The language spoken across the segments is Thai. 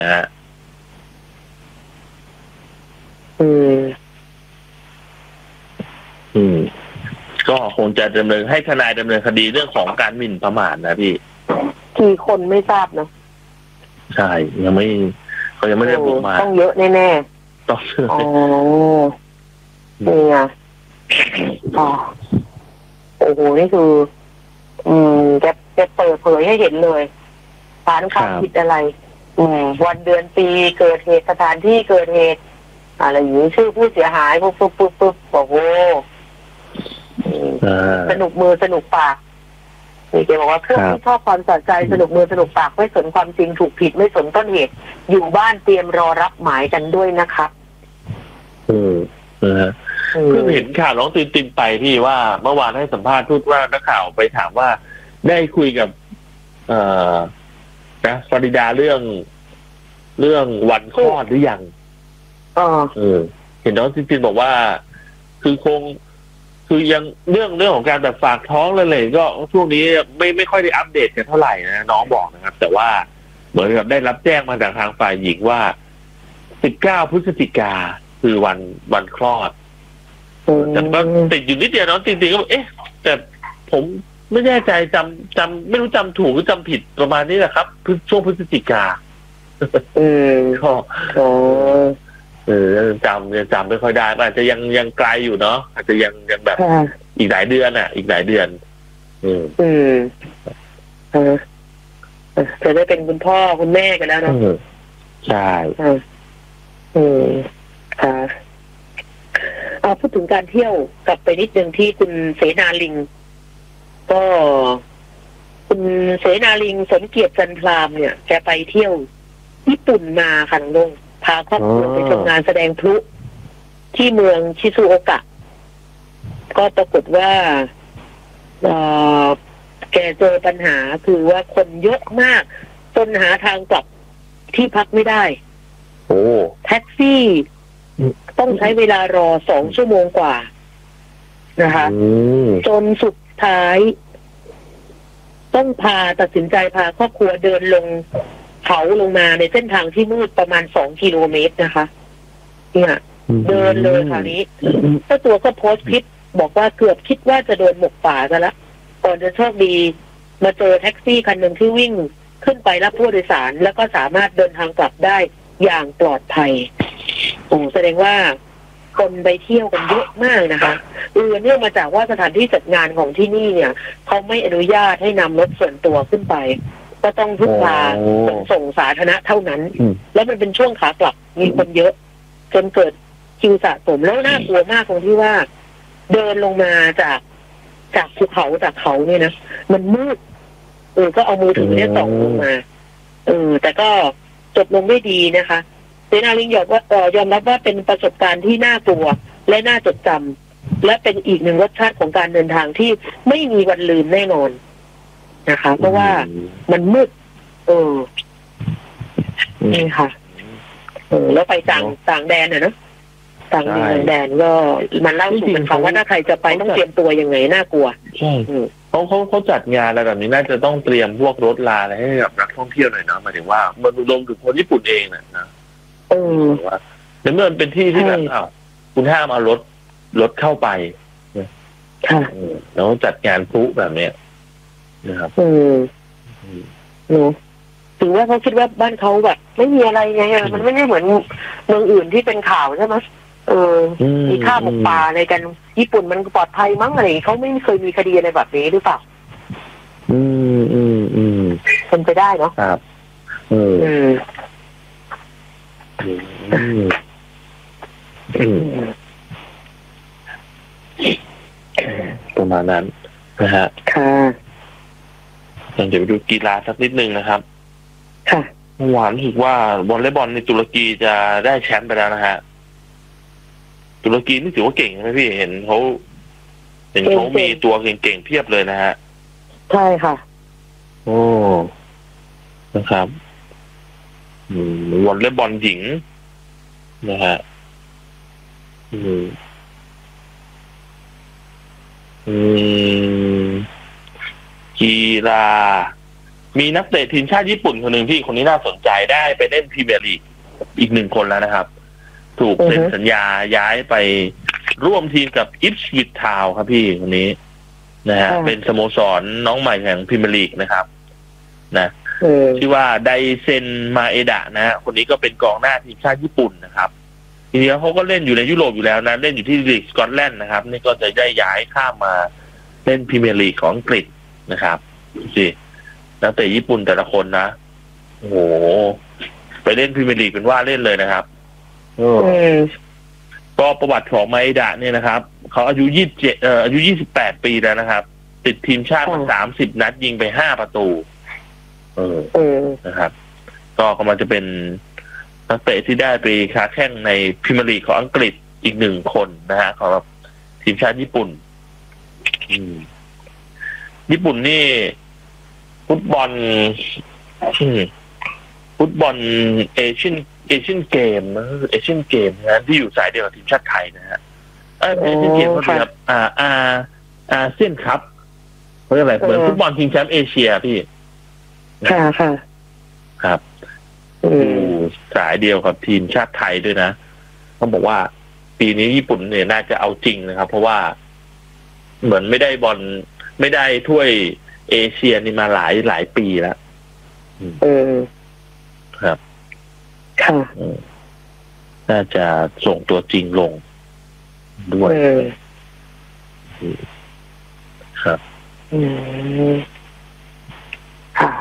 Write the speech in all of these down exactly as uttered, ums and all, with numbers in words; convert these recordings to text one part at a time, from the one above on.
นะฮะอืมอืมก็คงจะดำเนินให้ทนายดำเนินคดีเรื่องของการหมิ่นประมาทนะพี่กี่คนไม่ทราบนะใช่ยังไม่เขายังไม่ได้บุกมาต้องเยอะแน่ๆต้องเยอะอ๋อนี่ไงอ๋อโอ้โหนี่คืออืมจะจะเปิดเผยให้เห็นเลยฐานความผิดอะไรอืมวันเดือนปีเกิดเหตุสถานที่เกิดเหตุอะไรอย่างนี้ชื่อผู้เสียหายปุ๊บปุ๊บปุ๊บปุ๊บบอกโอ้สนุกมือสนุกปากนี่แกบอกว่าพวกที่ชอบความสะใจสนุกมือสนุกปากไม่สนความจริงถูกผิดไม่สนต้นเหตุอยู่บ้านเตรียมรอรับหมายกันด้วยนะครับอืมนะฮะเพิ่งเห็นข่าวน้องตินตินไปที่ว่าเมื่อวานให้สัมภาษณ์พูดว่านักข่าวไปถามว่าได้คุยกับเอ่อนะฟาริดาเรื่องเรื่องวันคลอดหรือยังอ๋อเออเห็นน้องตินตินบอกว่าคือคงคือยังเรื่องเรื่องของการแบบฝากท้องเลยก็ช่วงนี้ไม่ไม่ค่อยได้อัปเดตกันเท่าไหร่นะน้องบอกนะครับแต่ว่าเหมือนกับได้รับแจ้งมาจากทางฝ่ายหญิงว่าสิบเก้าพฤศจิกาคือวันวันคลอดแต่ก็ติดอยู่นิดเดียวน้องจริงๆก็เอ๊ะแต่ผมไม่แน่ใจจำจำไม่รู้จำถูกหรือจำผิดประมาณนี้แหละครับช่วงพฤศจิกาอืมก็เออจำยังจำไม่ค่อยได้อาจจะยังยังไกลอยู่เนาะอาจจะยังยังแบบอีกหลายเดือนอ่ะอีกหลายเดือนอืมอืมเออจะได้เป็นคุณพ่อคุณแม่กันแล้วเนาะใช่อืมค่ะเอาพูดถึงการเที่ยวกลับไปนิดนึงที่คุณเสนาลิงก็คุณเสนาลิงสมเกียรติจันทรามเนี่ยแกไปเที่ยวญี่ปุ่นมาค่ะน้องลงพาครอบครัวไปชมงานแสดงพลุที่เมืองชิซูโอกะก็ปรากฏว่าเอ่อแกเจอปัญหาคือว่าคนเยอะมากจนหาทางกลับที่พักไม่ได้โอ้แท็กซี่ต้องใช้เวลารอสองชั่วโมงกว่านะคะจนสุดท้ายต้องพาตัดสินใจพาครอบครัวเดินลงเขาลงมาในเส้นทางที่มืดประมาณสองกิโลเมตรนะคะเนี่ยเดินเลยคราวนี้เจ้าตัวก็โพสต์คลิปบอกว่าเกือบคิดว่าจะโดนหมกป่าซะละก่อนจะโชคดีมาเจอแท็กซี่คันหนึ่งที่วิ่งขึ้นไปรับผู้โดยสารแล้วก็สามารถเดินทางกลับได้อย่างปลอดภัยโอ้แสดงว่าคนไปเที่ยวกันเยอะมากนะคะเออเนื่องมาจากว่าสถานที่จัดงานของที่นี่เนี่ยเขาไม่อนุญาตให้นำรถส่วนตัวขึ้นไปก็ต้องพึ่งพาขนส่งสาธารณะเท่านั้นแล้วมันเป็นช่วงขากลับมีคนเยอะจนเกิดคิวสะสมแล้วน่ากลัวมากตรงที่ว่าเดินลงมาจากจากภูเขาจากเขาเนี่ยนะมันมืดเออก็เอามือถือเนี่ยส่องลงมาเออแต่ก็จบลงได้ดีนะคะเสนาลิงยอมว่าเอ่อยอมรับว่าเป็นประสบการณ์ที่น่ากลัวและน่าจดจำและเป็นอีกหนึ่งรสชาติของการเดินทางที่ไม่มีวันลืมแน่นอนนะคะเพราะว่ามันมืดเออนี่ค่ะเออแล้วไปต่างต่างแดนอะเนาะต่างดินแดนก็มันเล่าสู่กันฟังว่าถ้าใครจะไปต้องเตรียมตัวยังไงน่ากลัวใช่เขาเขาเขาจัดงานอะไรแบบนี้น่าจะต้องเตรียมพวกรถลาอะไรให้กับนักท่องเที่ยวหน่อยเนาะหมายถึงว่ามันรวมถึงคนญี่ปุ่นเองนะนะเออว่าในเมื่อมันเป็นที่ที่แบบอ้าวคุณห้ามเอารถรถเข้าไปค่ะแล้วจัดงานพลุแบบเนี้ยนะครับอืมหนูถือว่าเขาคิดว่าบ้านเขาแบบไม่มีอะไรไงมันไม่ได้เหมือนเมืองอื่นที่เป็นข่าวใช่ไหมเออมีฆ่าหมกป่าอะไรกันญี่ปุ่นมันปลอดภัยมั้งอะไรเขาไม่เคยมีคดีอะไรแบบนี้หรือเปล่าอืมอืมอืมเป็นไปได้เนาะครับอืมอืมอืมประมาณนั้นนะฮะค่ะเดี๋ยวไปดูกีฬาสักนิดนึงนะครับค่ะเมื่อวานรู้สึกว่าวอลเลย์บอลในตุรกีจะได้แชมป์ไปแล้วนะฮะตุรกีนี่ถือว่าเก่งใช่ไหมพี่เห็นเขาเห็นเขามีตัวเก่งๆเพียบเลยนะฮะใช่ค่ะโอ้นะครับอืมวอลเลย์บอลหญิงนะฮะอืมอืมกีฬามีนักเตะทีมชาติญี่ปุ่นคนหนึ่งที่คนนี้น่าสนใจได้ไปเล่นพรีเมียร์ลีกอีกหนึ่งคนแล้วนะครับถูกเซ็นสัญญาย้ายไปร่วมทีมกับอิปสวิชทาวน์ครับพี่คนนี้นะฮะเป็นสโมสรน้องใหม่แห่งพรีเมียร์ลีกนะครับนะชื่อว่าไดเซนมาเอดะนะฮะคนนี้ก็เป็นกองหน้าทีมชาติญี่ปุ่นนะครับทีนี้เขาก็เล่นอยู่ในยุโรปอยู่แล้วนะเล่นอยู่ที่ลีกสกอตแลนด์นะครับนี่ก็จะได้ย้ายข้ามมาเล่นพรีเมียร์ลีกของอังกฤษนะครับสินักเตะญี่ปุ่นแต่ละคนนะโอ้โหไปเล่นพรีเมียร์ลีกเป็นว่าเล่นเลยนะครับก็ประวัติของมาเอดะเนี่ยนะครับเขาอายุยี่สิบเจ็ดเอ่ออายุยี่สิบแปดปีแล้วนะครับติดทีมชาติมาสามสิบนัดยิงไปห้าประตูเออนะครับ ก็กำลังจะเป็นนักเตะที่ได้ไปค้าแข่งในพรีเมียร์ลีกของอังกฤษอีกหนึ่งคนนะฮะสำหรับทีมชาติญี่ปุ่นญี่ปุ่นนี่ฟุตบอลฟุตบอลเอเชียนเอเชียนเกมนะเอเชียนเกมนะที่อยู่สายเดียวกับทีมชาติไทยนะฮะเออเอเชียนเกมเขาเรียกอ่าอาอาเซียนคัพเขาเรียกอะไรเหมือนฟุตบอลชิงแชมป์เอเชียพี่ค่ะค่ะครับอยู่สายเดียวกับทีมชาติไทยด้วยนะต้องบอกว่าปีนี้ญี่ปุ่นเนี่ยน่าจะเอาจริงนะครับเพราะว่าเหมือนไม่ได้บอลไม่ได้ถ้วยเอเชียนี่มาหลายหลายปีแล้วเออครับค่ะน่าจะส่งตัวจริงลงด้วยครับอืมค่ะ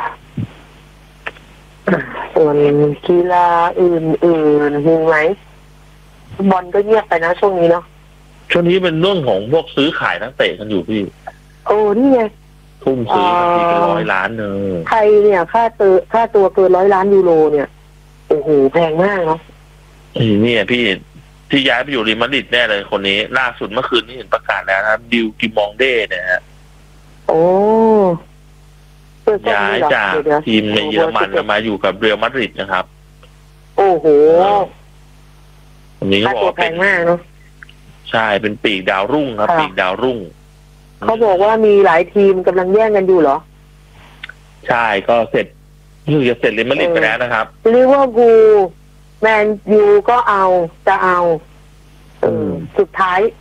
ส่วนกีฬาอื่นๆมีไหมบอลก็เงียบไปนะช่วงนี้เนาะช่วงนี้เป็นเรื่องของพวกซื้อขายนักเตะกันอยู่พี่โอ้นี่ไงทุ่มซื้อกันทีเป็นร้อยล้านเนอะไทยเนี่ยค่าตัวค่าตัวเกินร้อยล้านยูโรเนี่ยโอ้โหแพงมากเนาะนี่พี่ที่ย้ายไปอยู่ริมาริดแน่เลยคนนี้ล่าสุดเมื่อคืนนี้เห็นประกาศแล้วนะครับดิวกิมองเด้เนี่ยฮะโอ้ย้ายจากทีมในเยอรมันมาอยู่กับเรอัลมาดริดนะครับโอ้โหคนนี้ก็บอกแพงมากเนาะใช่เป็นปีกดาวรุ่งครับปีกดาวรุ่งเขาบอกว่ามีหลายทีมกำลังแย่งกันอยู่เหรอใช่ก็เสร็จคือจะเสร็จเรอัลมาดริดไปแล้วนะครับลิเวอร์พูลแมนยูก็เอาจะเอาสุดท้าย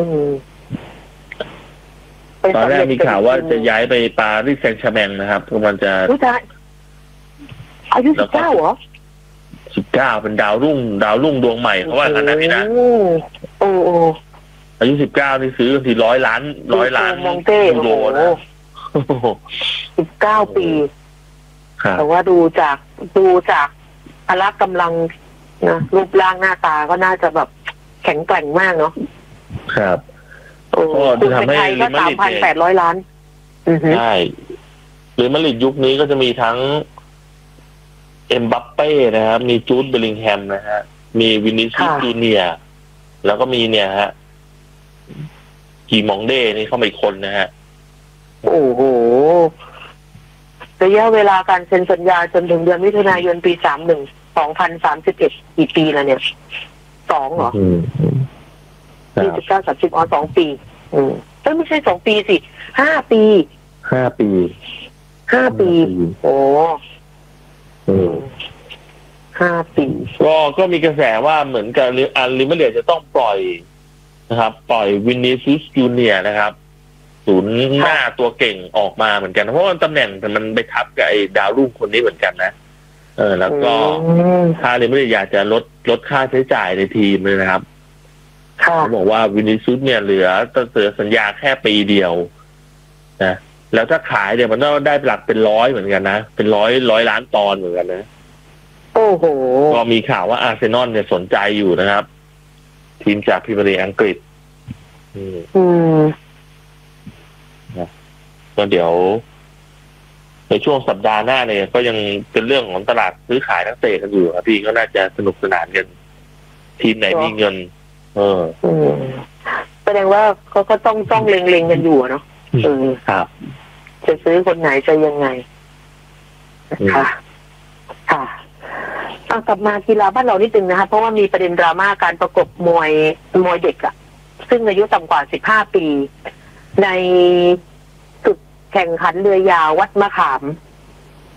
ตอนแรกมีข่าวว่าจะย้ายไปปารีสแซงต์แชร์แมงนะครับกำลังจะอายุสิบเก้าเหรอสิบเก้าเป็นดาวรุ่งดาวรุ่งดวงใหม่เขาว่ากันนะพี่นะโอ้โอ้อายุสิบเก้านี่ซื้อทีร้อยล้านร้อยล้านยูโรนะสิบเก้าปีแต่ว่าดูจากดูจากพละกำลังนะรูปร่างหน้าตาก็น่าจะแบบแข็งแกร่งมากเนาะครับก็จะทำให้เรอัลมาดริดเนี่ยสามพันแปดร้อยล้านใช่เรอัลมาดริดยุคนี้ก็จะมีทั้งเอ็มบัปเป้นะครับมีจูดเบลลิงแฮมนะฮะมีวินิซิอุสจูเนียร์แล้วก็มีเนี่ยฮะกีมองเด้นี่เข้ามาอีกคนนะฮะโอ้โหระยะเวลาการเซ็นสัญญาจนถึงเดือนมิถุนายนปีสามหนึ่งสองพันสามสิบเอ็ดกี่ปีแล้วเนี่ยสองเหรอยี่สิบเก้าสามสิบอ๋อสองปีอืมเอ้ยไม่ใช่สองปีสิห้าปีห้าปีห้าปีโอ้ห้าปีก็ก็มีกระแสว่าเหมือนกับอันลิมาเดียจะต้องปล่อยนะครับปล่อยวินิซิอุสจูเนียร์นะครับศูนย์หน้าตัวเก่งออกมาเหมือนกันเพราะว่าตำแหน่งมันไปทับกับไอ้ดาวรุ่งคนนี้เหมือนกันนะเออแล้วก็ถ้าลิมาเดียอยากจะลดลดค่าใช้จ่ายในทีมเลยนะครับเขาบอกว่าวินิซิอุสเนี่ยเหลือเสือสัญญาแค่ปีเดียวนะแล้วถ้าขายเนี่ยมันก็ได้หลักเป็นร้อยเหมือนกันนะเป็นร้อยร้อยล้านปอนด์เหมือนกันนะโอ้โหก็มีข่าวว่าอาร์เซนอลเนี่ยสนใจอยู่นะครับทีมจากพรีเมียร์ลีกอังกฤษอืมอืมนะก็เดี๋ยวในช่วงสัปดาห์หน้าเนี่ยก็ยังเป็นเรื่องของตลาดซื้อขายนักเตะกันอยู่ครับพี่ก็น่าจะสนุกสนานกันทีมไหนมีเงินเออแสดงว่าเขาก็ต้องต้องเล็งๆกันอยู่เนาะเออครับจะซื้อคนไหนจะยังไงค่ะค่ะเอากลับมากีฬาบ้านเรานิดนึงนะคะเพราะว่ามีประเด็นดราม่าการประกบมวยมวยเด็กอะซึ่งอายุต่ำกว่าสิบห้าปีในสุดแข่งขันเรือยาววัดมะขาม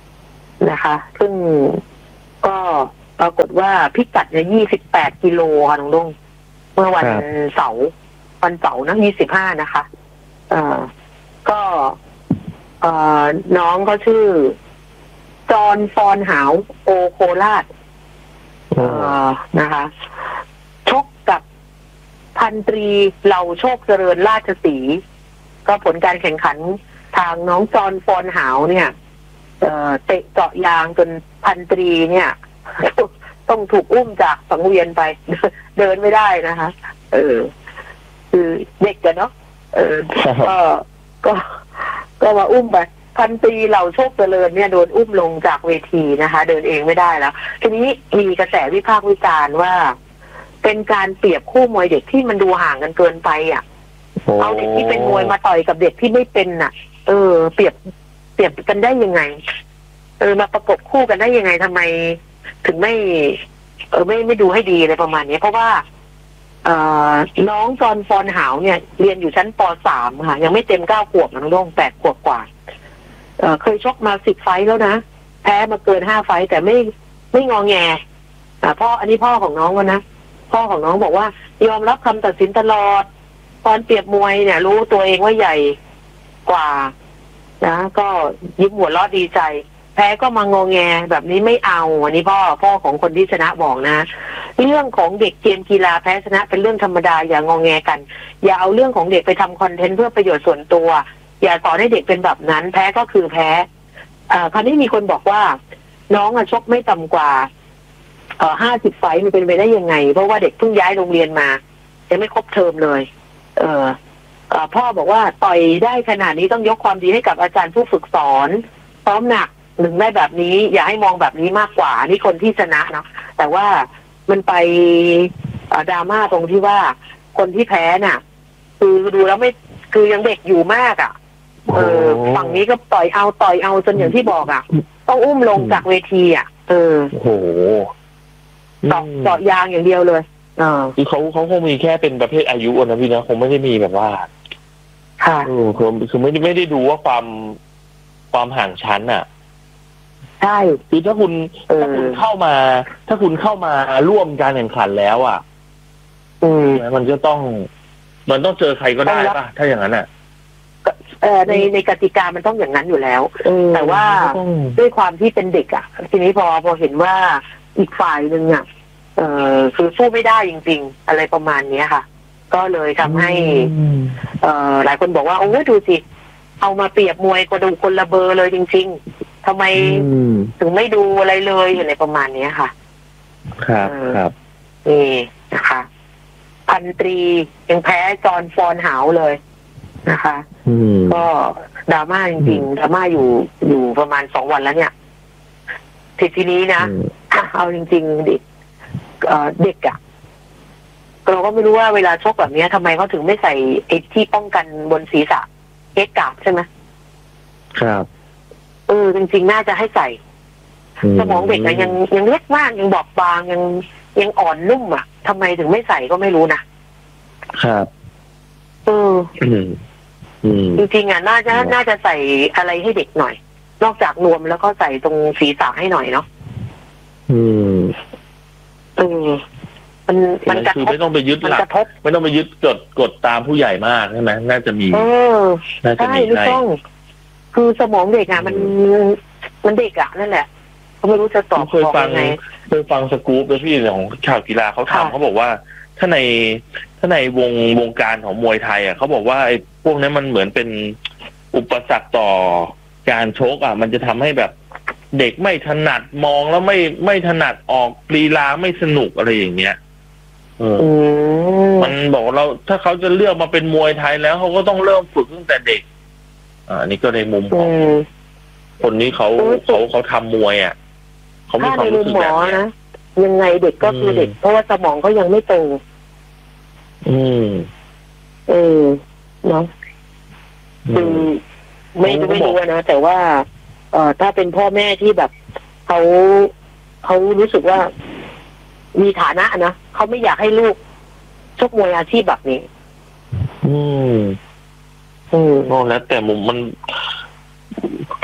นะคะ ซึ่งก็ปรากฏว่าพิกัดเนี่ยยี่สิบแปดกิโลค่ะน้องลุงเมื่อวันเสาร์วันเสาร์นะยี่สิบห้านะคะเอ่อก็เอ่อน้องเขาชื่อจอห์นฟอนหาวโอโคราชเอ่อนะคะชกกับพันตรีเหล่าโชคเจริญราชสีห์ก็ผลการแข่งขันทางน้องจอห์นฟอนหาวเนี่ยเอ่อเตะเจาะยางจนพันตรีเนี่ยต้องถูกอุ้มจากสังเวียนไปเดินไม่ได้นะคะเออคือเด็กกันเนาะเออก็ก็ก็มาอุ้มไปพันตรีเหล่าโชคเจริญเนี่ยโดนอุ้มลงจากเวทีนะคะเดินเองไม่ได้แล้วทีนี้มีกระแสวิพากษ์วิจารณ์ว่าเป็นการเปรียบคู่มวยเด็กที่มันดูห่างกันเกินไปอ่ะเอาเด็กที่เป็นมวยมาต่อยกับเด็กที่ไม่เป็นน่ะเออเปรียบเปรียบกันได้ยังไงเออมาประกบคู่กันได้ยังไงทำไมถึงไม่เออไม่ไม่ดูให้ดีอะไรประมาณนี้เพราะว่าเอ่อน้องจอห์นฟอนหาวเนี่ยเรียนอยู่ชั้นป สาม ค่ะยังไม่เต็มเก้าขวบนะน้องแปดขวบกว่าเอ่อเคยชกมาสิบไฟท์แล้วนะแพ้มาเกินห้าไฟท์แต่ไม่ไม่งอแงอ่าพ่ออันนี้พ่อของน้องก็นะพ่อของน้องบอกว่ายอมรับคำตัดสินตลอดตอนเปรียบมวยเนี่ยรู้ตัวเองว่าใหญ่กว่านะก็ยิ้มหัวเราะดีใจแพ้ก็มางอแงแบบนี้ไม่เอาอันนี้พ่อพ่อของคนที่ชนะบอกนะเรื่องของเด็กเกมกีฬาแพ้ชนะเป็นเรื่องธรรมดาอย่างอแงกันอย่าเอาเรื่องของเด็กไปทำคอนเทนต์เพื่อประโยชน์ส่วนตัวอย่าสอนให้เด็กเป็นแบบนั้นแพ้ก็คือแพ้อ่าคราวนี้มีคนบอกว่าน้องอะชกไม่ต่ำกว่าเอ่อห้าสิบไฟท์มันเป็นไปได้ยังไงเพราะว่าเด็กเพิ่งย้ายโรงเรียนมายังไม่ครบเทอมเลยเออเอ่อพ่อบอกว่าต่อยได้ขนาดนี้ต้องยกความดีให้กับอาจารย์ผู้ฝึกสอนซ้อมหนักหนึ่งได้แบบนี้อย่าให้มองแบบนี้มากกว่านี่คนที่ชนะเนาะแต่ว่ามันไปดราม่าตรงที่ว่าคนที่แพ้น่ะคือดูแล้วไม่คือยังเด็กอยู่มากอ่ะเออฝั่งนี้ก็ต่อยเอาต่อยเอาจนอย่างที่บอกอ่ะต้องอุ้มลงจากเวทีอ่ะเออโอ้โหเจาะเจาะยางอย่างเดียวเลยอ่าคือเขาเขาคงมีแค่เป็นประเภทอายุนะพี่นะคงไม่ได้มีแบบว่าค่ะเออคือคือไม่ได้ไม่ได้ดูว่าความความห่างชั้นอ่ะใช่คือถ้าคุณถ้าคุณเข้ามา ถ้าคุณเข้ามาร่วมการแข่งขันแล้วอ่ะอืมมันจะต้องมันต้องเจอใครก็ได้ป่ะถ้าอย่างนั้นอ่ะเออในในกติกามันต้องอย่างนั้นอยู่แล้วแต่ว่าด้วยความที่เป็นเด็กอ่ะทีนี้พอพอเห็นว่าอีกฝ่ายหนึ่งอ่ะเออคือสู้ไม่ได้จริงๆอะไรประมาณนี้ค่ะก็เลยทำให้เอ่อหลายคนบอกว่าโอ้ยดูสิเอามาเปรียบมวยคนดูคนละเบอร์เลยจริงๆทำไมถึงไม่ดูอะไรเลยอะไรประมาณนี้ค่ะครับครับนี่นะคะพันตรียังแพ้จอห์นฟอนหาวเลยนะคะก็ดราม่าจริงๆดราม่าอยู่อยู่ประมาณสองวันแล้วเนี่ยทีทีนี้นะเอาจริงๆเด็กเด็กอ่ะเราก็ไม่รู้ว่าเวลาชกแบบนี้ทำไมเขาถึงไม่ใส่ไอ้ที่ป้องกันบนศีรษะเฮดการ์ดใช่ไหมครับเออจริงๆน่าจะให้ใส่สมองเด็กอะยังยังเล็กมากยังบอบบางยังยังอ่อนนุ่มอ่ะทำไมถึงไม่ใส่ก็ไม่รู้นะครับเออจริงๆอ่ะน่าจะน่าจะใส่อะไรให้เด็กหน่อยนอกจากนวมแล้วก็ใส่ตรงศีรษะให้หน่อยเนาะอืมเออมันมันกระทบไม่ต้องไปยึดหลักไม่ต้องไปยึดกฎกฎตามผู้ใหญ่มากใช่ไหมน่าจะมีเออใช่ไม่ต้องคือสมองเด็กอ่ะมันมันเด็กอ่ะนั่นแหละเขาไม่รู้จะตอบเคยฟังเคยฟังสกู๊ปเลยพี่ของข่าวกีฬาเขาถามเขาบอกว่าถ้าในถ้าในวงวงการของมวยไทยอ่ะเขาบอกว่าไอ้พวกนี้มันเหมือนเป็นอุปสรรคต่อการชกอ่ะมันจะทำให้แบบเด็กไม่ถนัดมองแล้วไม่ไม่ถนัดออกลีลาไม่สนุกอะไรอย่างเงี้ยเออมันบอกเราถ้าเขาจะเลือกมาเป็นมวยไทยแล้วเขาก็ต้องเริ่มฝึกตั้งแต่เด็กอ่านี่ก็ในมุมของคนนี้เขาเขาเขาทำมวยอ่ะเขามีความรู้สึกแบบนี้นะยังไงเด็กก็คือเด็กเพราะว่าสมองเขายังไม่โตอืมเออเนาะคือไม่ไม่รู้นะแต่ว่าเอ่อถ้าเป็นพ่อแม่ที่แบบเขาเขารู้สึกว่ามีฐานะนะเขาไม่อยากให้ลูกชกมวยอาชีพแบบนี้อืมอืมแล้วแต่มุมมัน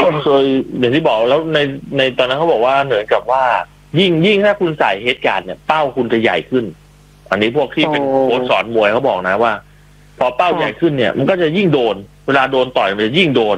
เคยอย่างที่บอกแล้วในในตอนนั้นเขาบอกว่าเหมือนกับว่ายิ่งยิ่งถ้าคุณใส่เฮดการ์ดเนี่ยเป้าคุณจะใหญ่ขึ้นอันนี้พวกที่เป็นโค้ชสอนมวยเขาบอกนะว่าพอเป้าใหญ่ขึ้นเนี่ยมันก็จะยิ่งโดนเวลาโดนต่อยมันจะยิ่งโดน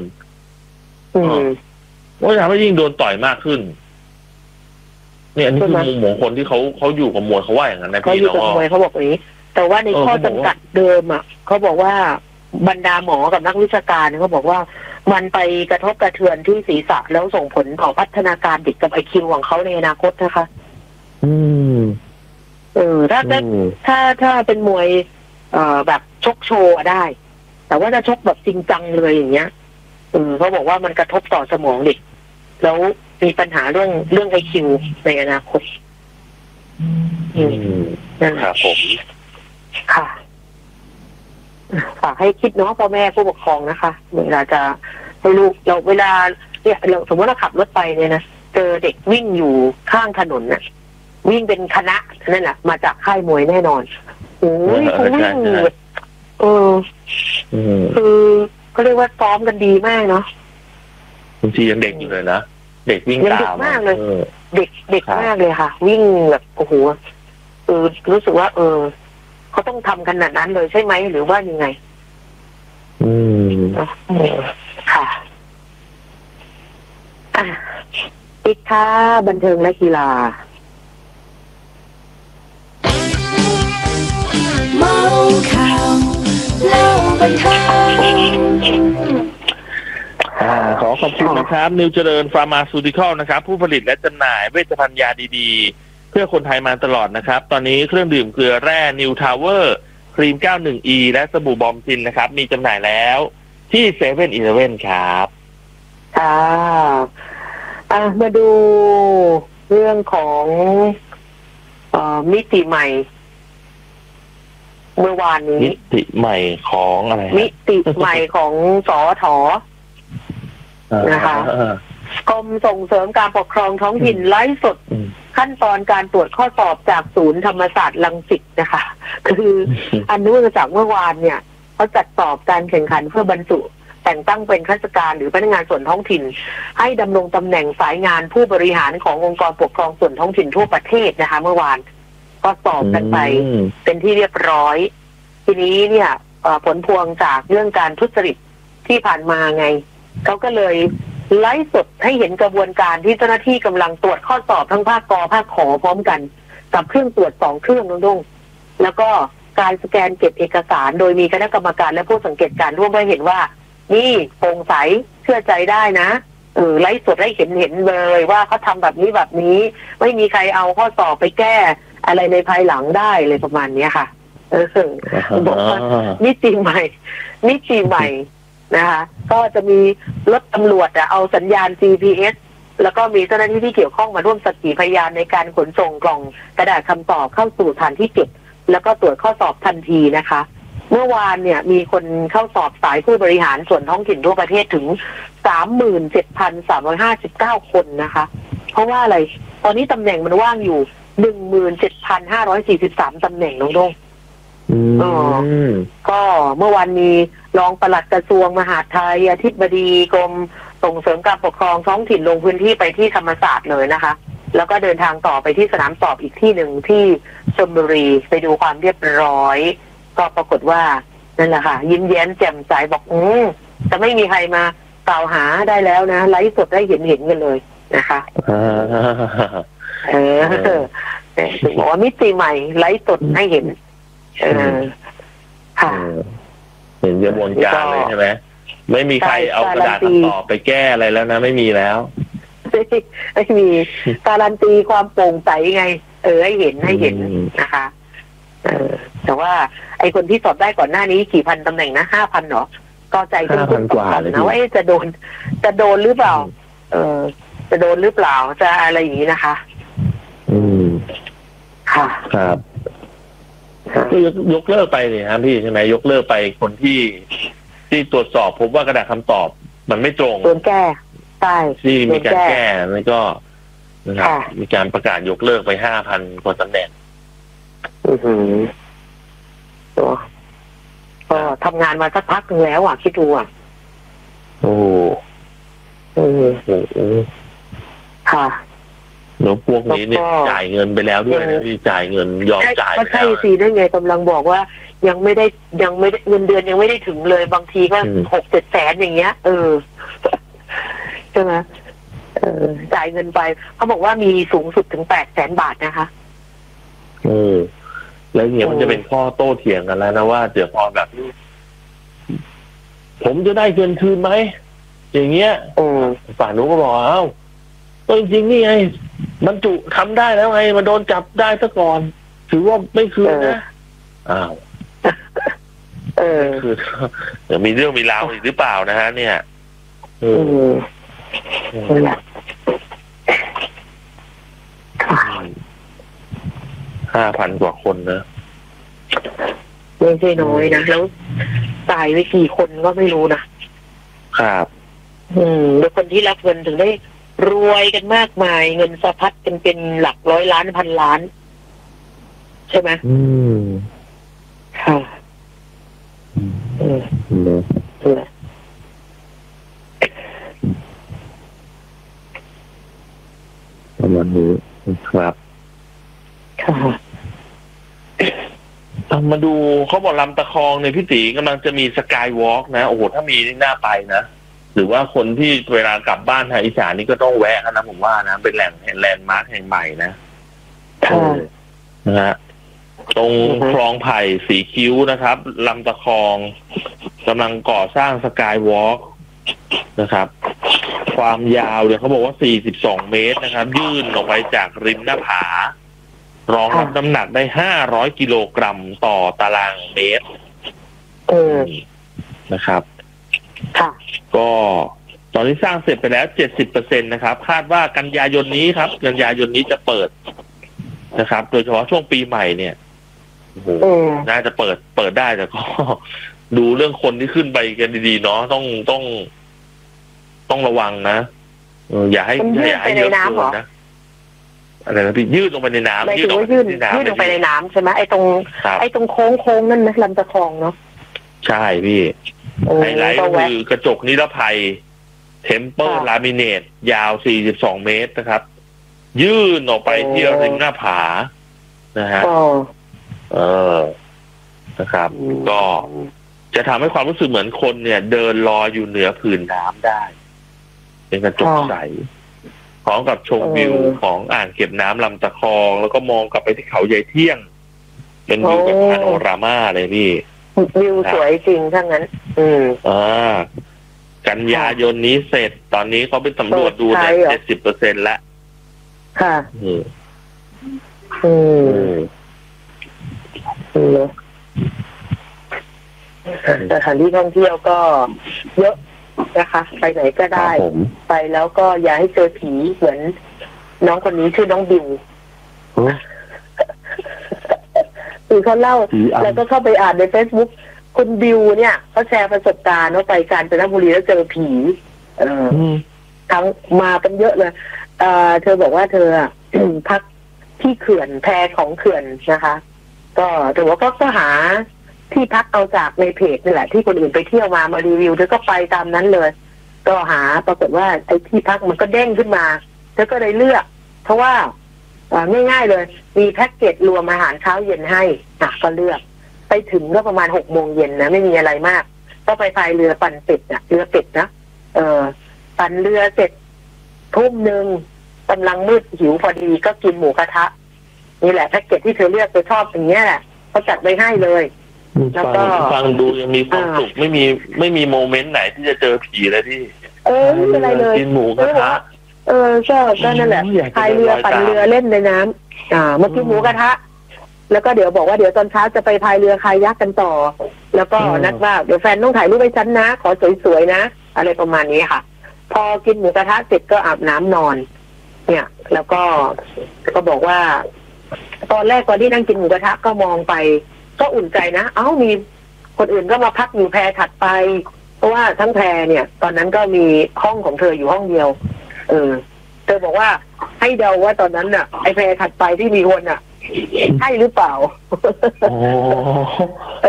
ก็จะทำให้ยิ่งโดนต่อยมากขึ้นเนี่ยอันนี้คือมุมของคนที่เขาเขาอยู่กับมวยเขาว่าอย่างนั้นนะพี่เนาะเขาอยู่กับมวยเขาบอกอย่างนี้แต่ว่าในข้อจำกัดเดิมอ่ะเขาบอกว่าบรรดาหมอกับนักวิชาการเขาบอกว่ามันไปกระทบกระเทือนที่ศีรษะแล้วส่งผลต่อพัฒนาการเด็กกับไอคิวของเขาในอนาคตนะคะอืมเออถ้าถ้าถ้าถ้าเป็นมวยเอ่อแบบชกโชว์ได้แต่ว่าถ้าชกแบบจริงจังเลยอย่างเงี้ยเออเขาบอกว่ามันกระทบต่อสมองเด็กแล้วมีปัญหาเรื่องเรื่องไอคิวในอนาคตอืมนั่นครับผมค่ะฝากให้คิดเนาะพ่อแม่ผู้ปกครองนะคะเวลาจะให้ลูกเราเวลาเนี่ยเราสมมติเราขับรถไปเนี่ยนะเจอเด็กวิ่งอยู่ข้างถนนน่ะวิ่งเป็นคณะนั่นแหละมาจากค่ายมวยแน่นอนโอ้ยเขาวิ่งเออคือเขาเรียกว่าซ้อมกันดีมากเนาะบางทียังเด็กอยู่เลยนะเด็กวิ่งตามเด็กมากเลยเด็กเด็กมากเลยค่ะวิ่งแบบโอ้โหเออรู้สึกว่าเออเขาต้องทำขนาดนั้นเลยใช่ไหมหรือว่ายังไงอืมค่ะอ่ะอีกค่ะบันเทิงและกีฬาเมาข่าวเล่าบันเทิงอ่าขอขอบคุณนะครับนิวเจริญฟาร์มาซูติคอลนะครับผู้ผลิตและจำหน่ายเวชภัณฑ์ยาดีๆเพื่อคนไทยมาตลอดนะครับตอนนี้เครื่องดื่มเกลือแร่นิวทาวเวอร์ครีม เก้าสิบเอ็ด อี และสบู่บอมซินนะครับมีจำหน่ายแล้วที่เซเว่นอีเลฟเว่นครับค่ะอ่ะมาดูเรื่องของเอ่อมิติใหม่เมื่อวานนี้มิติใหม่ของอะไรมิติใหม่ของสอถอนะคะกรมส่งเสริมการปกครองท้องถิ่นไลฟ์สดขั้นตอนการตรวจข้อสอบจากศูนย์ธรรมศาสตร์รังสิตนะคะคืออันนู้นจากเมื่อวานเนี่ยเขาจัดสอบการแข่งขันเพื่อบรรจุแต่งตั้งเป็นข้าราชการหรือพนักงานส่วนท้องถิ่นให้ดำรงตำแหน่งสายงานผู้บริหารขององค์กรปกครองส่วนท้องถิ่นทั่วประเทศนะคะเมื่อวานก็สอบกันไปเป็นที่เรียบร้อยทีนี้เนี่ยผลพวงจากเรื่องการทุจริตที่ผ่านมาไงเขาก็เลยไลฟ์สดให้เห็นกระบวนการที่เจ้าหน้าที่กำลังตรวจข้อสอบทั้งภาคกภาคขอพร้อมกันกับเครื่องตรวจสองเครื่องนุ่งๆแล้วก็การสแกนเก็บเอกสารโดยมีคณะกรรมการและผู้สังเกตการร่วมให้เห็นว่านี่โปร่งใสเชื่อใจได้นะเออไลฟ์สดให้เห็นเห็นเลยว่าเขาทำแบบนี้แบบนี้ไม่มีใครเอาข้อสอบไปแก้อะไรในภายหลังได้เลยประมาณนี้ค่ะเออบอกว่ามิติใหม่มิติใหม่นะคะก็จะมีรถตำรวจเอาสัญญาณ จี พี เอส แล้วก็มีเจ้าหน้าที่ที่เกี่ยวข้องมาร่วมสักขีพยานในการขนส่งกล่องกระดาษคำตอบเข้าสู่ฐานที่เก็บแล้วก็ตรวจข้อสอบทันทีนะคะเมื่อวานเนี่ยมีคนเข้าสอบสายผู้บริหารส่วนท้องถิ่นทั่วประเทศถึง สามหมื่นเจ็ดพันสามร้อยห้าสิบเก้า คนนะคะเพราะว่าอะไรตอนนี้ตำแหน่งมันว่างอยู่ หนึ่งหมื่นเจ็ดพันห้าร้อยสี่สิบสาม ตำแหน่งน้องโดงอ๋อก็เมื่อวานมีรองปลัดกระทรวงมหาดไทยอธิบดีกรมส่งเสริมการปกครองท้องถิ่นลงพื้นที่ไปที่ธรรมศาสตร์เลยนะคะแล้วก็เดินทางต่อไปที่สนามสอบอีกที่หนึ่งที่ชลบุรีไปดูความเรียบร้อยก็ปรากฏว่านั่นแหละค่ะยิ้มแย้มแจ่มใสบอกอืมจะไม่มีใครมากล่าวหาได้แล้วนะไลฟ์สดได้เห็นเห็นกันเลยนะคะเออถึงบอกว่ามิติใหม่ไลฟ์สดให้เห็นเออค่ะเห็นกระบวนการเลยใช่ไหมไม่มีใครเอากระดาษคำตอบไปแก้อะไรแล้วนะไม่มีแล้วไม่มีการันตีความโปร่งใสไงเออให้เห็นให้เห็นนะคะเออแต่ว่าไอคนที่สอบได้ก่อนหน้านี้กี่พันตำแหน่งนะห้าพันเหรอก็ใจตุ้มๆกว่านะว่าจะโดนจะโดนหรือเปล่าเออจะโดนหรือเปล่าจะอะไรอย่างนี้นะคะอืมค่ะครับยกเลิกไปเลยครับพี่ใช่ไหมยกเลิกไปคนที่ที่ตรวจสอบพบว่ากระดาษคำตอบมันไม่ตรงโดนแก้ใช่ที่มีการแก้แล้วก็นะครับมีการประกาศยกเลิกไปห้าพันกว่าตำแหน่งอือหือตัวก็ทำงานมาสักพักนึงแล้วอ่ะคิดดูอ่ะโอ้เออโอ้โหค่ะแล้วพวกนี้เนี่ยจ่ายเงินไปแล้วด้วยนะพี่จ่ายเงินยอมจ่ายก็ไปใช่แล้วสิได้ไงกำลังบอกว่ายังไม่ได้ยังไม่ได้เงินเดือนยังไม่ได้ถึงเลยบางทีก็หกเจ็ดแสนอย่างเงี้ยเออใช่ไหมเออจ่ายเงินไปเขาบอกว่ามีสูงสุดถึงแปดแสนบาทนะคะเออแล้วเนี่ยมันจะเป็นข้อโต้เถียงกันแล้วนะว่าเดี๋ยวพอแบบผมจะได้เงินคืนไหมอย่างเงี้ยฝั่งนู้นก็บอกเอ้าก็จริงๆนี่ไงบรรจุทำได้แล้วไงมันโดนจับได้ซะก่อนถือว่าไม่คืนนะอ้าวเออคือเดี๋ยวมีเรื่องมีราวอีกหรือเปล่านะฮะเนี่ยเออห้าพันกว่าคนนะไม่ใช่น้อยนะแล้วตายไปกี่คนก็ไม่รู้นะครับอืมแล้วคนที่รับเงินถึงได้รวยกันมากมายเงินสะพัดกันเป็นหลักร้อยล้านพันล้านใช่ไหมอืมค่ะเออเออประมาณนี้ครับค่ะมาดูเขาบอกลำตะคองในพี่ตีกำลังจะมีสกายวอล์กนะโอ้โหถ้ามีนี่น่าไปนะหรือว่าคนที่เวลากลับบ้านทางอีสานนี่ก็ต้องแวะกันนะผมว่านะเป็นแหล่งแลนด์มาร์คแห่งใหม่นะนะฮะตรงคลองไผ่สีคิ้วนะครับลำตะคองกำลังก่อสร้างสกายวอล์กนะครับความยาวเนี่ยเขาบอกว่าสี่สิบสองเมตรนะครับยื่นออกไปจากริมหน้าผารองรับน้ำหนักได้ห้าร้อยกิโลกรัมต่อตารางเมตรนะครับก็ตอนนี้สร้างเสร็จไปแล้ว เจ็ดสิบเปอร์เซ็นต์ นะครับคาดว่ากันยายนนี้ครับกันยายนนี้จะเปิดนะครับโดยเฉพาะช่วงปีใหม่เนี่ยโอ้โหน่าจะเปิดเปิดได้แต่ก็ดูเรื่องคนที่ขึ้นไปกันดีๆเนาะต้องต้องต้องระวังนะเอออย่าให้อย่าให้เยอะเกินนะอะไรนะพี่ยืดลงไปในน้ำยืดลงไปในน้ำยืดลงไปในน้ำใช่ไหมไอ้ตรงไอ้ตรงโค้งโค้งนั่นนะลำตะคองเนาะใช่พี่ไฮไลท์ก็คือกระจกนิรภัยเทมเปอร์ลามิเนตยาวสี่สิบสองเมตรนะครับยื่นออกไปที่ริมหน้าผานะฮะเออนะครับก็จะทำให้ความรู้สึกเหมือนคนเนี่ยเดินลอยอยู่เหนือผืนน้ำได้เป็นกระจกใสพร้อมกับชมวิวของอ่างเก็บน้ำลำตะคองแล้วก็มองกลับไปที่เขาใหญ่เที่ยงเป็นวิวแบบพาโนรามาเลยพี่วิวสวยจริงทั้งนั้นอืมอ่ากันยายนนี้เสร็จตอนนี้เขาไปสำรวจดูเนี่ยเจ็ดสิบเปอร์เซ็นต์แล้วค่ะอืมอืมอืมสถานที่ท่องเที่ยวก็เยอะนะคะไปไหนก็ได้ไปแล้วก็อย่าให้เจอผีเหมือนน้องคนนี้ชื่อน้องบิวคือเขาเล่าแล้วก็เข้าไปอ่านใน Facebook คุณบิวเนี่ยเขาแชร์ประสบการณ์ว่าไปกาญจนบุรีแล้วเจอผีเออทั้งมาเป็นเยอะเลยเออเธอบอกว่าเธอพักที่เขื่อนแพของเขื่อนนะคะก็เธอว่าก็ก็หาที่พักเอาจากในเพจนี่แหละที่คนอื่นไปเที่ยวมามารีวิวเธอก็ไปตามนั้นเลยก็หาปรากฏว่าไอ้ที่พักมันก็เด้งขึ้นมาเธอก็เลยเลือกเพราะว่าง่ายๆเลยมีแพ็กเกจรวมอาหารเช้าเย็นให้อ่ะก็เลือกไปถึงก็ประมาณหกโมงเย็นนะไม่มีอะไรมากก็ไปพายเรือปั่นเป็ดนะเรือเป็ดนะเออปั่นเรือเสร็จทุ่มหนึ่งกำลังมืดหิวพอดีก็กินหมูกระทะนี่แหละแพ็กเกจที่เธอเลือกเธอชอบอย่างเงี้ยแหละเขาจัดไปให้เลยแล้วก็ฟังดูยังมีความสุขไม่มีไม่มีโมเมนต์ไหนที่จะเจอผีเลยที่เออไม่เป็นไรเลยกินหมูกระทะเออก็ก็นั่นแหละพายเรือปั่นเรือเล่นในน้ำอ่าเมื่อกี้หมูกระทะแล้วก็เดี๋ยวบอกว่าเดี๋ยวตอนเช้าจะไปพายเรือคายักกันต่อแล้วก็นัดว่าเดี๋ยวแฟนต้องถ่ายรูปให้ฉันนะขอสวยๆนะอะไรประมาณนี้ค่ะพอกินหมูกระทะเสร็จก็อาบน้ำนอนเนี่ยแล้วก็ก็บอกว่าตอนแรกตอนที่นั่งกินหมูกระทะก็มองไปก็อุ่นใจนะเอ้ามีคนอื่นก็มาพักอยู่แพรถัดไปเพราะว่าทั้งแพรเนี่ยตอนนั้นก็มีห้องของเธออยู่ห้องเดียวเออเธอบอกว่าให้เดาว่าตอนนั้นน่ะไอแพรถัดไปที่มีคนอ่ะใช่หรือเปล่าเอ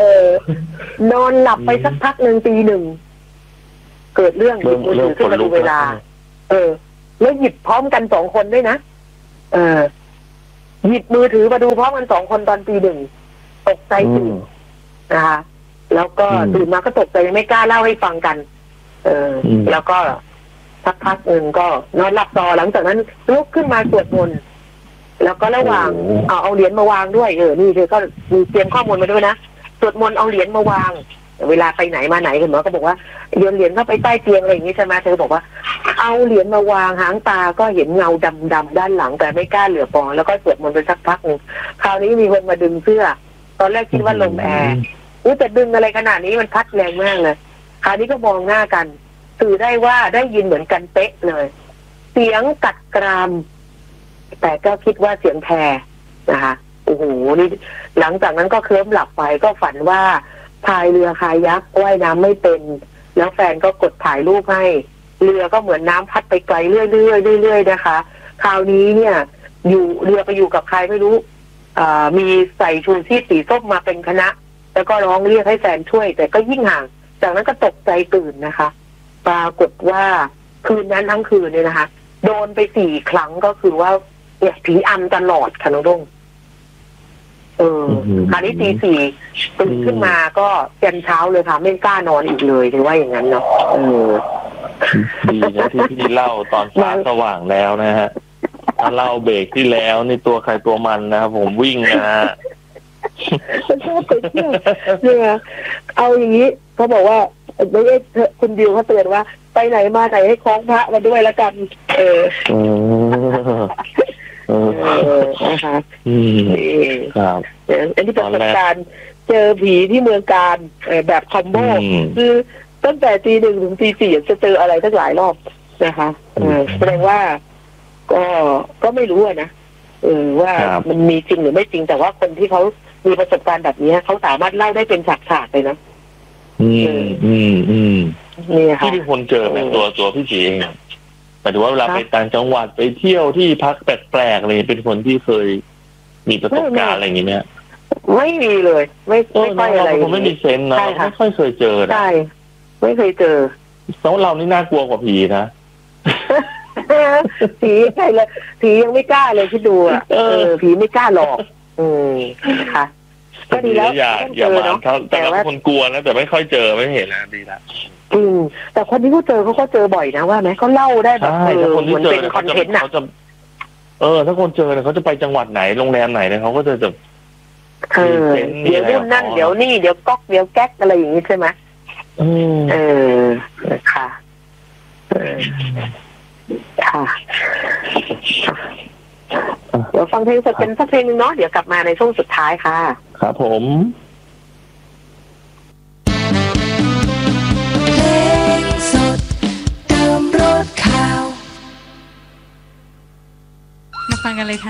อนอนหลับไปสักพักหนึ่งตีหนึ่งเกิดเรื่องหยิบมือถือขึ้นมาดูเวลาเออแล้วหยิบพร้อมกันสองคนด้วยนะเออหยิบมือถือมาดูพร้อมกันสองคนตอนตีหนึ่งตกใจตื่นนะคะแล้วก็ตื่นมาก็ตกใจไม่กล้าเล่าให้ฟังกัน เออแล้วก็สักพักหนึ่งก็นอนหลับต่อหลังจากนั้นลุกขึ้นมาสวดมนต์แล้วก็ระหว่างเอาเอาเหรียญมาวางด้วยเออนี่เธอก็มีเตรียมข้อมูลมาด้วยนะสวดมนต์เอาเหรียญมาวางเวลาไปไหนมาไหนคุณหมอก็บอกว่าโยนเหรียญเข้าไปใต้เตียงอะไรอย่างนี้ใช่ไหมเธอบอกว่าเอาเหรียญมาวางหางตาก็เห็นเงาดำๆด้านหลังแต่ไม่กล้าเหลือบมองแล้วก็สวดมนต์ไปสักพักหนึ่งคราวนี้มีคนมาดึงเสื้อตอนแรกคิดว่าลมแอร์อุ้ยแต่ดึงอะไรขนาดนี้มันพัดแรงมากเลยคราวนี้ก็มองหน้ากันสื่อได้ว่าได้ยินเหมือนกันเป๊ะเลยเสียงกัดกรามแต่ก็คิดว่าเสียงแพรนะคะโอ้โหนี่หลังจากนั้นก็เคลิ้มหลับไปก็ฝันว่าพายเรือคายักว่ายน้ำไม่เป็นแล้วแฟนก็กดถ่ายรูปให้เรือก็เหมือนน้ำพัดไปไกลเรื่อยๆเรื่อยๆนะคะคราวนี้เนี่ยอยู่เรือไปอยู่กับใครไม่รู้มีใส่ชูชีพสีส้มมาเป็นคณะแล้วก็ร้องเรียกให้แฟนช่วยแต่ก็ยิ่งห่างจากนั้นก็ตกใจตื่นนะคะปรากฏว่าคืนนั้นทั้งคืนเนี่ยนะคะโดนไปสี่ครั้งก็คือว่าเนี่ยผีอำตลอดค่ะน้องดงเออคราวนี้ตีสี่ตื่นขึ้นมาก็ยันเช้าเลยค่ะไม่กล้านอนอีกเลยถือว่าอย่างนั้นเนาะเออดีนะที่พี่เล่าตอนฟ้าสว่างแล้วนะฮะถ้าเล่าเบรกที่แล้วนี่ตัวใครตัวมันนะครับผมวิ่งนะฮะฉันชอบไปเที่ยวเนี่ยเอาอย่างนี้เขาบอกว่าไม่ใช่คุณดิวเขาเตือนว่าไปไหนมาไหนให้คล้องพระมาด้วยแล้วกันเออเออนะคะอืมครับอันนี้เป็นประสบการณ์เจอผีที่เมืองการแบบคอมโบคือตั้งแต่ตีหนึ่งถึงตีสี่จะเจออะไรทั้งหลายรอบนะคะแสดงว่าก็ก็ไม่รู้นะเออว่ามันมีจริงหรือไม่จริงแต่ว่าคนที่เขามีประสบการณ์แบบนี้เขาสามารถเล่าได้เป็นฉากๆเลยนะอืมอืมอืมนี่ค่ะที่มีคนเจอแบบตัวตัวพี่จีเองหมายถึงว่าเวลาไปต่างจังหวัดไปเที่ยวที่พักแปลกๆอะไรเป็นคนที่เคยมีประสบการณ์อะไรอย่างนี้ไหมไม่มีเลยไม่ไม่ค่อยอะไรผมไม่มีเซนส์นะไม่ค่อยเคยเจอนะใช่ไม่เคยเจอสำหรับเรานี่น่ากลัวกว่าผีนะผีใช่เลยผียังไม่กล้าเลยที่ดูอ่ะเออผีไม่กล้าหลอกอืมค่ะก็ดีแล้วอย่าอย่ามาแต่ละคนกลัวนะแต่ไม่ค่อยเจอไม่เห็นนะดีละอืมแต่คนที่เขาเจอเขาก็เจอบ่อยนะว่าไหมเขาเล่าได้แบบเออเหมือนเป็นคอนเทนต์อ่ะเออถ้าคนเจอเนี่ยเขาจะไปจังหวัดไหนโรงแรมไหนเนี่ยเขาก็จะแบบเออเดี๋ยวนู่นนั่นเดี๋ยวนี่เดี๋ยวก๊อกเดี๋ยวแก๊กอะไรอย่างนี้ใช่ไหมเออค่ะค่ะเดี๋ยวฟังเพลงสดเป็นสักเพลงนึงเนาะเดี๋ยวกลับมาในช่วงสุดท้ายค่ะครับผมเพลงสดเติมรสข่าวมาฟังกันเลยค่ะ